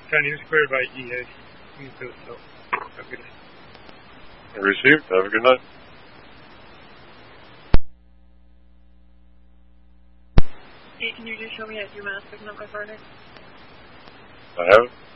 Chinese cleared by EA. So, have a good day. Received. Have a good night. Hey, can you just show me that human aspect number further? I have it.